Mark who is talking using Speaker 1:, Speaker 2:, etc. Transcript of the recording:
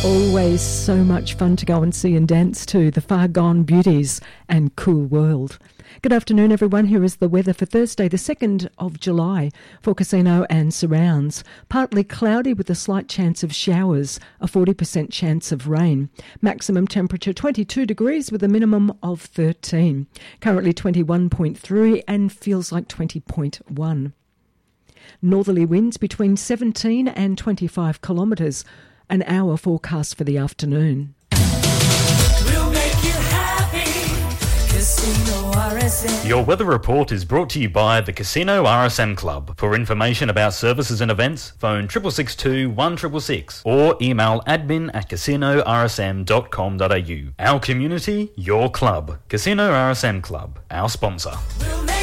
Speaker 1: Always so much fun to go and see and dance to. The Far Gone Beauties and Cool World. Good afternoon, everyone. Here is the weather for Thursday, the 2nd of July for Casino and surrounds. Partly cloudy with a slight chance of showers, a 40% chance of rain. Maximum temperature 22 degrees with a minimum of 13. Currently 21.3 and feels like 20.1. Northerly winds between 17 and 25 kilometres. An hour forecast for the afternoon.
Speaker 2: We'll make you happy. Casino RSM.
Speaker 3: Your weather report is brought to you by the Casino RSM Club. For information about services and events, phone 6662 1666 or email admin@casinorsm.com.au. Our community, your club. Casino RSM Club, our sponsor.
Speaker 2: We'll